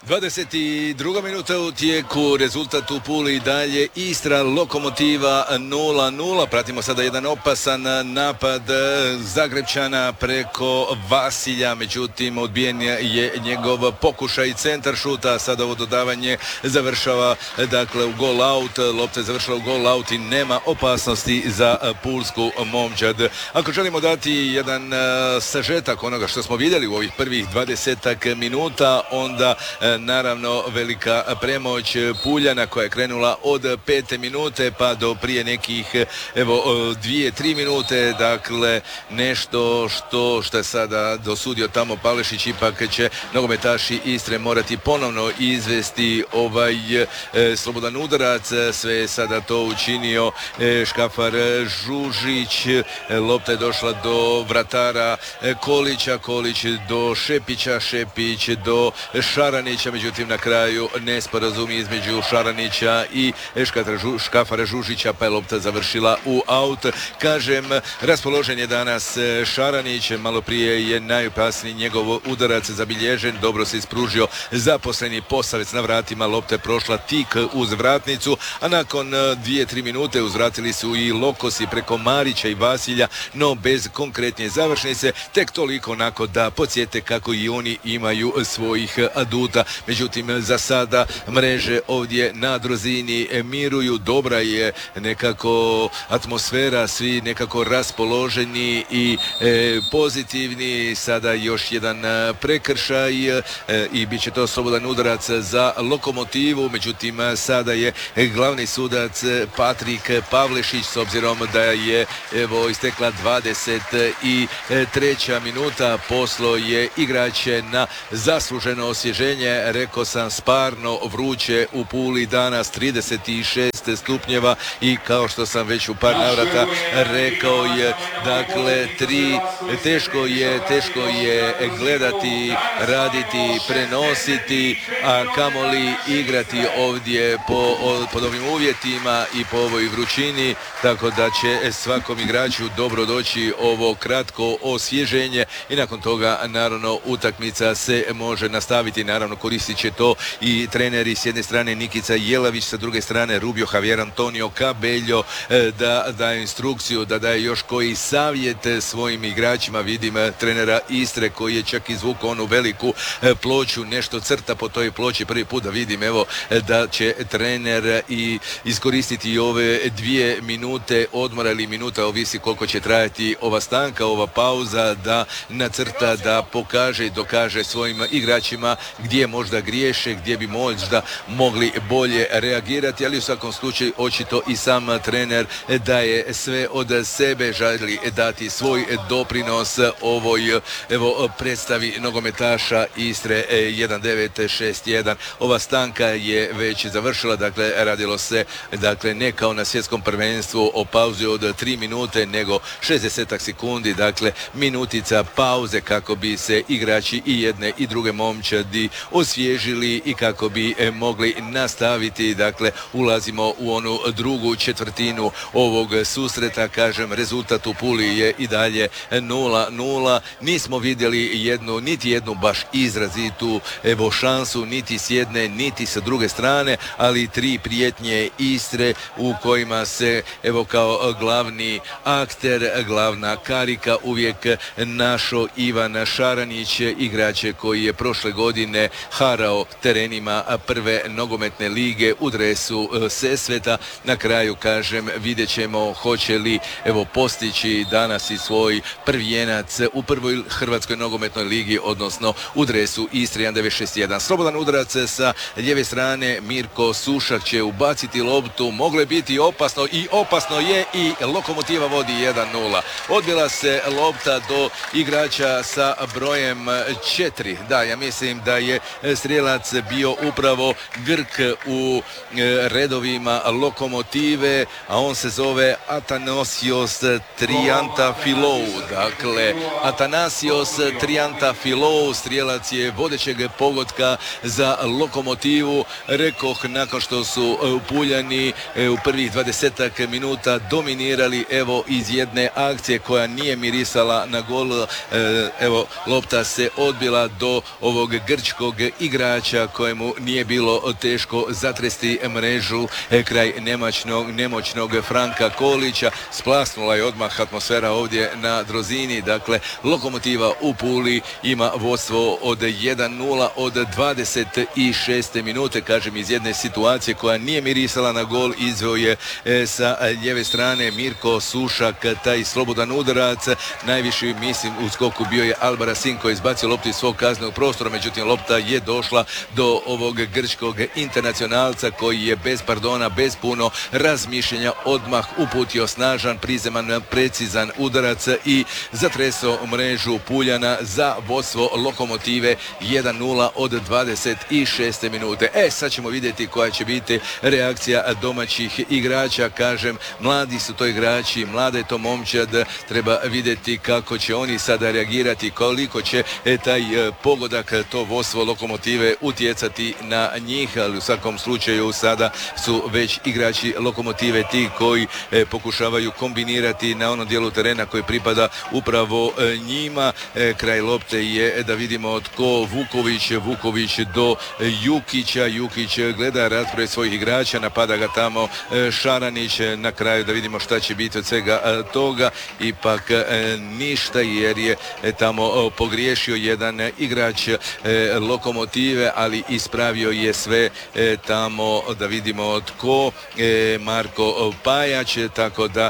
22. minuta u tijeku, rezultat u Puli dalje Istra Lokomotiva 0-0. Pratimo sada jedan opasan napad Zagrebčana preko Vasilja, međutim odbijen je njegov pokušaj centar šuta. Sada ovo dodavanje završava dakle u gol out, lopta je završila u gol out i nema opasnosti za pulsku momčad. Ako želimo dati jedan sažetak onoga što smo vidjeli u ovih prvih 20 minuta, onda naravno velika premoć Puljana koja je krenula od 5. minute pa do prije nekih 2-3 minute, dakle nešto što je sada dosudio tamo Palešić. Ipak će nogometaši Istre morati ponovno izvesti ovaj slobodan udarac. Sve je sada to učinio Škafar Žužić, lopta je došla do vratara Kolića, Kolić do Šepića, Šepić do Šaranića, međutim na kraju nesporazum između Šaranića i Škafara Žužića, pa je lopta završila u aut. Kažem, raspoložen je danas Šaranić, malo prije je najopasniji njegov udarac zabilježen, dobro se ispružio zaposleni Posavec na vratima, lopta je prošla tik uz vratnicu, a nakon 2-3 minute uzvratili su i Lokosi preko Marića i Vasilja, no bez konkretnije završnice, tek toliko onako da podsjete kako i oni imaju svojih aduta. Međutim, za sada mreže ovdje na Drozini miruju, dobra je nekako atmosfera, svi nekako raspoloženi i pozitivni. Sada još jedan prekršaj i bit će to slobodan udarac za Lokomotivu, međutim sada je glavni sudac Patrik Pavlešić, s obzirom da je istekla 23. minuta, poslo je igrače na zasluženo osvježenje. Rekao sam, sparno vruće u Puli danas, 36 stupnjeva i kao što sam već u par navrata rekao je, dakle teško je gledati, raditi, prenositi, a kamoli igrati ovdje pod ovim uvjetima i po ovoj vrućini, tako da će svakom igraču dobro doći ovo kratko osvježenje i nakon toga naravno utakmica se može nastaviti. Naravno koristit će to i treneri, s jedne strane Nikica Jelavić, sa druge strane Rubio Javier Antonio Cabello, da daje instrukciju, da daje još koji savjet svojim igračima. Vidim trenera Istre koji je čak izvukao onu veliku ploču, nešto crta po toj ploči, prvi put da vidim da će trener i iskoristiti i ove 2 minute odmora ili minuta, ovisi koliko će trajati ova stanka, ova pauza, da nacrta, da pokaže i dokaže svojim igračima gdje možda griješe, gdje bi možda mogli bolje reagirati, ali u svakom slučaju očito i sam trener daje sve od sebe, želi dati svoj doprinos ovoj predstavi nogometaša Istre 1-9-6-1. Ova stanka je već završila, dakle radilo se ne kao na svjetskom prvenstvu o pauzi od 3 minute, nego 60 sekundi, dakle minutica pauze kako bi se igrači i jedne i druge momčadi osvježili i kako bi mogli nastaviti. Dakle, ulazimo u onu drugu četvrtinu ovog susreta. Kažem, rezultat u Puli je i dalje 0-0. Nismo vidjeli niti jednu baš izrazitu šansu, niti s jedne, niti sa druge strane, ali 3 prijetnje Istre u kojima se kao glavni akter, glavna karika uvijek našo Ivan Šaranić, igrač koji je prošle godine harao terenima prve nogometne lige u dresu Sesveta. Na kraju, kažem, vidjet ćemo hoće li postići danas i svoj prvijenac u prvoj hrvatskoj nogometnoj ligi, odnosno u dresu Istre 1-9-6-1. Slobodan udarac sa lijeve strane, Mirko Sušak će ubaciti loptu, moglo je biti opasno i opasno je i Lokomotiva vodi 1-0. Odbila se lopta do igrača sa brojem 4. Da, ja mislim da je strijelac bio upravo Grk u redovima Lokomotive, a on se zove Atanasios Triantafilou. Dakle, Atanasios Triantafilou, strijelac je vodećeg pogotka za Lokomotivu. Rekoh, nakon što su Puljani u prvih 20 minuta dominirali iz jedne akcije koja nije mirisala na gol, lopta se odbila do ovog grčkog igrača kojemu nije bilo teško zatresti mrežu kraj nemoćnog Franka Kolića. Splasnula je odmah atmosfera ovdje na Drozini. Dakle, Lokomotiva u Puli ima vodstvo od 1-0 od 26. minute, kažem, iz jedne situacije koja nije mirisala na gol. Izveo je sa lijeve strane Mirko Sušak taj slobodan udarac. Najviši, mislim, u skoku bio je Albara Sin koji je izbacio loptu iz svog kaznenog prostora, međutim lopta je došla do ovog grčkog internacionalca koji je bez pardona, bez puno razmišljenja odmah uputio snažan, prizeman, precizan udarac i zatresao mrežu Puljana za vodstvo Lokomotive 1-0 od 26. minute. Sad ćemo vidjeti koja će biti reakcija domaćih igrača. Kažem, mladi su to igrači, mlada je to momčad, treba vidjeti kako će oni sada reagirati, koliko će taj pogodak, to vodstvo Lokomotive utjecati na njih, ali u svakom slučaju sada su već igrači Lokomotive ti koji pokušavaju kombinirati na onom dijelu terena koji pripada upravo njima. Kraj lopte je, da vidimo tko, Vuković do Jukića. Jukić gleda raspored svojih igrača, napada ga tamo Šaranić. Na kraju da vidimo šta će biti od svega toga. Ipak ništa, jer je tamo pogriješio jedan igrač Lokomotive, ali ispravio je sve tamo, da vidimo tko, Marko Pajač, tako da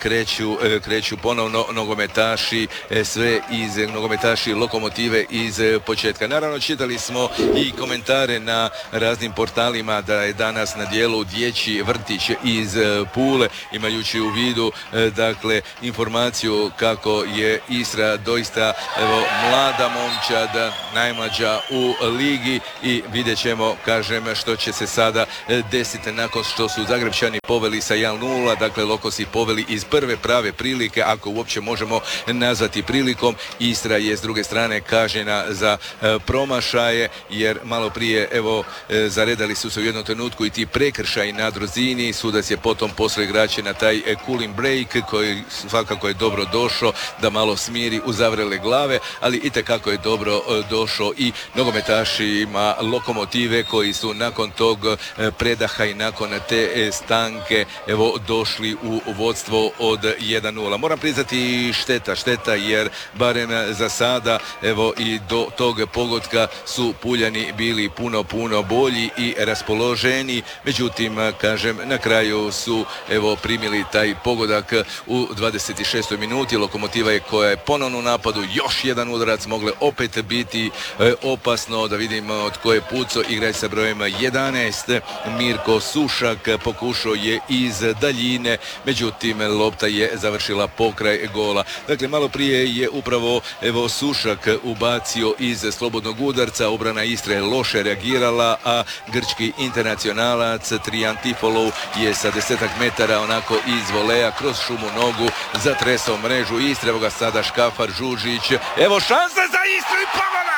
kreću ponovno nogometaši, sve iz nogometaši Lokomotive iz početka. Naravno, čitali smo i komentare na raznim portalima da je danas na dijelu dječji vrtić iz Pule, imajući u vidu dakle informaciju kako je Istra doista mlada momčad, najmlađa u ligi, i vidjet ćemo, kažem, što će se sada desiti nakon što su Zagrebčani poveli sa 1-0. Dakle, Lokosi poveli iz prve prave prilike, ako uopće možemo nazvati prilikom. Istra je s druge strane kažnjena za promašaje, jer malo prije zaredali su se u jednom trenutku i ti prekršaji na Drozini. Sudac je potom poslao igrače na taj cooling break koji svakako je dobro došao da malo smiri uzavrele glave, ali itekako je dobro došao i nogometašima Lokomotive koji su nakon tog predaha i nakon te stanke došli u vodstvo od 1-0. Moram priznati šteta, jer barem za sada i do tog pogotka su Puljani bili puno bolji i raspoloženi. Međutim, kažem, na kraju su primili taj pogodak u 26. minuti. Lokomotiva je koja je ponovno u napadu, još jedan udarac, mogle opet biti opasno. Da vidimo tko je pucao, igrač sa brojem 11, Mirko Sušak, pokušao je iz daljine, međutim lopta je završila pokraj gola. Dakle, malo prije je upravo Sušak ubacio iz slobodnog udarca, obrana Istre je loše reagirala, a grčki internacionalac Triantifolov je sa 10 metara onako iz voleja kroz šumu nogu zatresao mrežu Istre. Evo ga sada Škafar Žužić, evo šanse za Istru i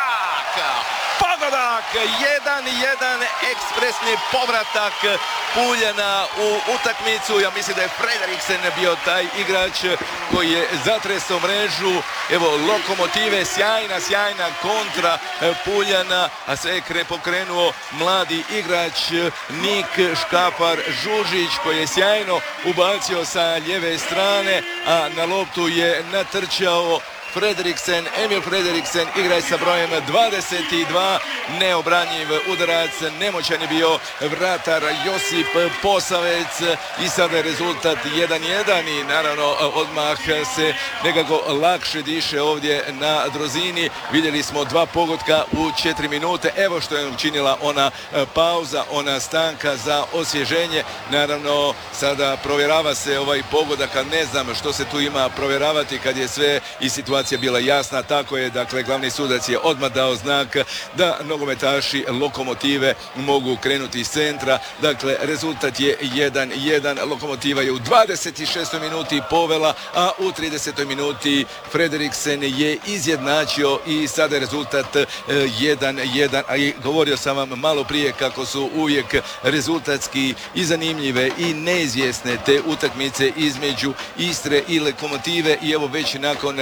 pogodak, 1-1, ekspresni povratak Puljana u utakmicu. Ja mislim da je Frederiksen bio taj igrač koji je zatresao mrežu. Evo Lokomotive, sjajna kontra Puljana, a sve je pokrenuo mladi igrač Nik Škafar Žužić koji je sjajno ubacio sa lijeve strane, a na loptu je natrčao Emil Frederiksen, igrač sa brojem 22, neobranjiv udarac, nemoćan je bio vratar Josip Posavec i sada je rezultat 1-1 i naravno odmah se nekako lakše diše ovdje na Drozini. Vidjeli smo 2 pogotka u 4 minute, evo što je učinila ona pauza, ona stanka za osvježenje. Naravno, sada provjerava se ovaj pogodak, a ne znam što se tu ima provjeravati kad je sve i situacija bila jasna. Tako je, dakle, glavni sudac je odmah dao znak da nogometaši Lokomotive mogu krenuti iz centra. Dakle, rezultat je 1-1. Lokomotiva je u 26. minuti povela, a u 30. minuti Frederiksen je izjednačio i sada je rezultat 1-1. A i govorio sam vam malo prije kako su uvijek rezultatski i zanimljive i neizvjesne te utakmice između Istre i Lokomotive, i evo već nakon 30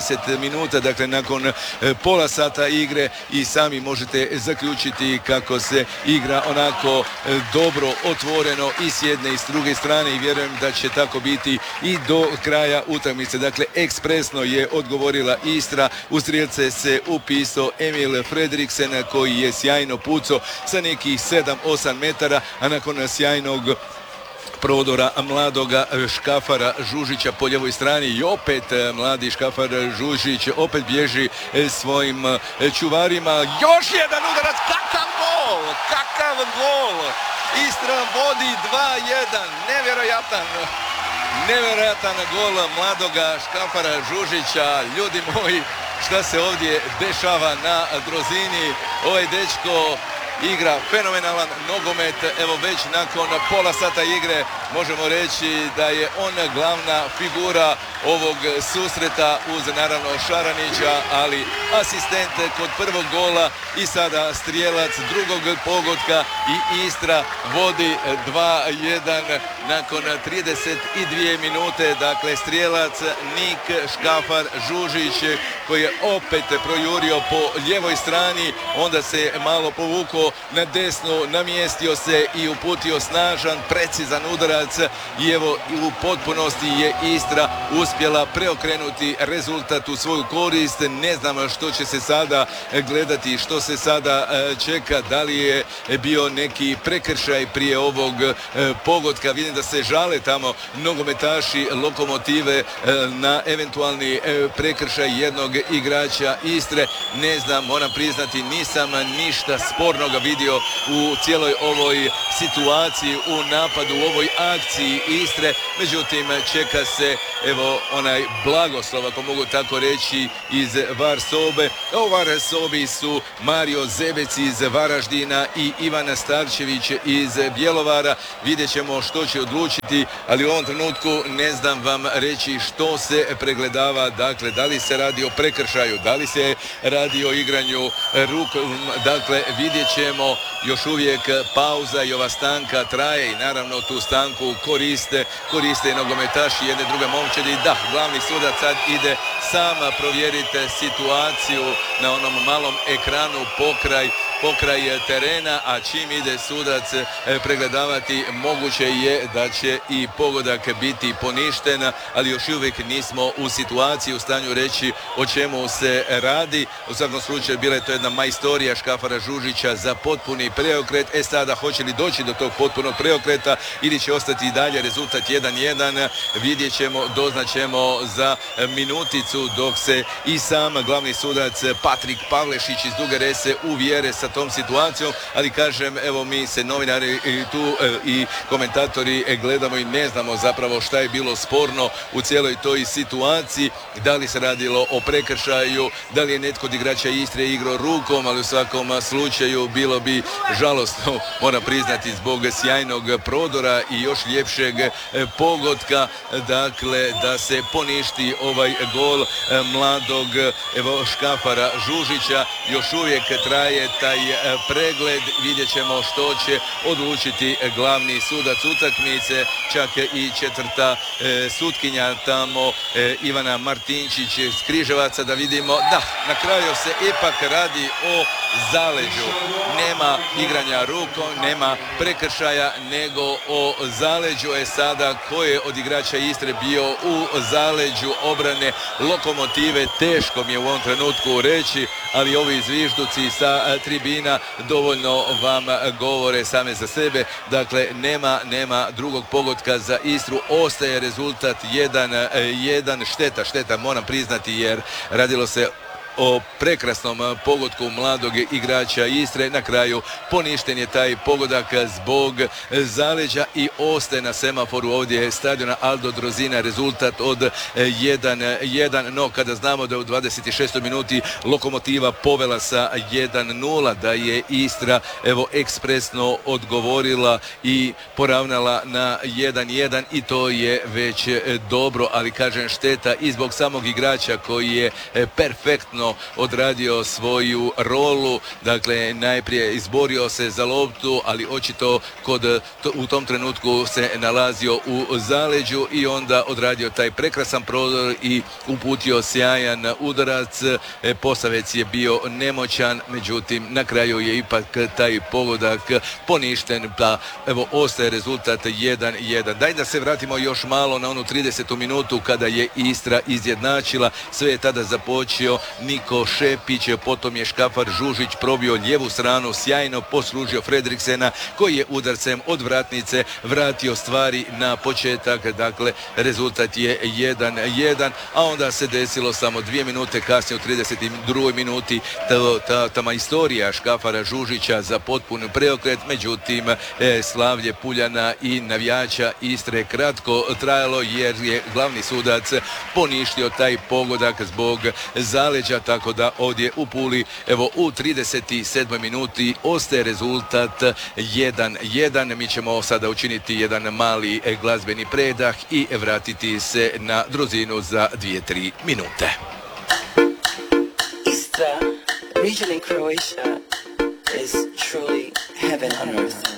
30 minuta, dakle nakon pola sata igre i sami možete zaključiti kako se igra onako dobro, otvoreno i s jedne i s druge strane i vjerujem da će tako biti i do kraja utakmice. Dakle, ekspresno je odgovorila Istra, u strijelce se upisao Emil Fredriksen koji je sjajno pucao sa nekih 7-8 metara, a nakon sjajnog prodora mladoga Škafara Žužića po ljevoj strani i opet mladi Škafar Žužić opet bježi svojim čuvarima. Još jedan udarac, kakav gol! Kakav gol! Istra vodi 2-1, nevjerojatan gol mladoga Škafara Žužića. Ljudi moji, šta se ovdje dešava na Drozini? Ovaj dečko igra fenomenalan nogomet, evo već nakon pola sata igre možemo reći da je on glavna figura ovog susreta uz naravno Šaranića, ali asistent kod prvog gola i sada strijelac drugog pogotka i Istra vodi 2-1 nakon 32 minute, dakle strijelac Nik Škafar Žužić koji je opet projurio po ljevoj strani, onda se malo povukao na desnu, namjestio se i uputio snažan, precizan udarac i evo u potpunosti je Istra uspjela preokrenuti rezultat u svoju korist. Ne znam što će se sada gledati, što se sada čeka, da li je bio neki prekršaj prije ovog pogotka. Vidim da se žale tamo nogometaši Lokomotive na eventualni prekršaj jednog igrača Istre. Ne znam, moram priznati, nisam ništa spornoga vidio u cijeloj ovoj situaciji, u napadu, u ovoj akciji Istre. Međutim, čeka se evo onaj blagoslov, ako mogu tako reći, iz VAR sobe. U VAR sobi su Mario Zebec iz Varaždina i Ivan Starčević iz Bjelovara. Vidjet ćemo što će odlučiti, ali u ovom trenutku ne znam vam reći što se pregledava. Dakle, da li se radi o prekršaju, da li se radi o igranju rukom. Dakle, vidjet ćemo. Još uvijek pauza i ova stanka traje i naravno tu stanku koriste i nogometaši jedne druge momčadi. Da, glavni sudac sad ide sam provjeriti situaciju na onom malom ekranu pokraj terena, a čim ide sudac pregledavati moguće je da će i pogodak biti poništen, ali još uvijek nismo u situaciji u stanju reći o čemu se radi. U svakom slučaju bila je to jedna majstorija Škafara Žužića za potpuni preokret. Sada hoće li doći do tog potpunog preokreta ili će ostati i dalje rezultat 1-1, vidjet ćemo, doznaćemo za minuticu dok se i sam glavni sudac Patrik Pavlešić iz Duge Rese uvjere sa tom situacijom, ali kažem, evo mi se novinari tu i komentatori gledamo i ne znamo zapravo šta je bilo sporno u cijeloj toj situaciji, da li se radilo o prekršaju, da li je netko od igrača Istre igrao rukom, ali u svakom slučaju bilo bi žalosno, moram priznati, zbog sjajnog prodora i još ljepšeg pogotka, dakle da se poništi ovaj gol mladog evo Škafara Žužića. Još uvijek traje taj pregled, vidjet ćemo što će odlučiti glavni sudac utakmice, čak i četvrta sutkinja tamo Ivana Martinčić iz Križevaca, da vidimo. Da, na kraju se ipak radi o zaleđu, nema igranja rukom, nema prekršaja, nego o zaleđu. Je sada ko je od igrača Istre bio u zaleđu obrane Lokomotive, teško mi je u ovom trenutku reći, ali ovi zvižduci sa tribina dovoljno vam govore same za sebe. Dakle, nema drugog pogotka za Istru, ostaje rezultat 1-1. Šteta moram priznati, jer radilo se o prekrasnom pogodku mladog igrača Istre. Na kraju poništen je taj pogodak zbog zaleđa i ostaje na semaforu ovdje stadiona Aldo Drozina rezultat od 1-1. No, kada znamo da u 26. minuti Lokomotiva povela sa 1-0, da je Istra evo ekspresno odgovorila i poravnala na 1-1 i to je već dobro, ali kažem šteta i zbog samog igrača koji je perfektno odlično odradio svoju rolu, dakle najprije izborio se za loptu, ali očito u tom trenutku se nalazio u zaleđu i onda odradio taj prekrasan prodor i uputio sjajan udarac. Posavec je bio nemoćan, međutim na kraju je ipak taj pogodak poništen, pa evo ostaje rezultat 1-1. Daj da se vratimo još malo na onu 30. minutu kada je Istra izjednačila. Sve je tada započeo Niko Šepić, potom je Škafar Žužić probio lijevu stranu, sjajno poslužio Fredriksena koji je udarcem od vratnice vratio stvari na početak. Dakle, rezultat je 1-1, a onda se desilo samo 2 minute kasnije u 32. minuti ta majstorija Škafara Žužića za potpun preokret, međutim slavlje Puljana i navijača Istre kratko trajalo jer je glavni sudac poništio taj pogodak zbog zaleđa, tako da ovdje u Puli evo u 37. minuti ostaje rezultat 1-1. Mi ćemo sada učiniti jedan mali glazbeni predah i vratiti se na druzinu za 2-3 minute. Istra, region in Croatia, is truly heaven on earth.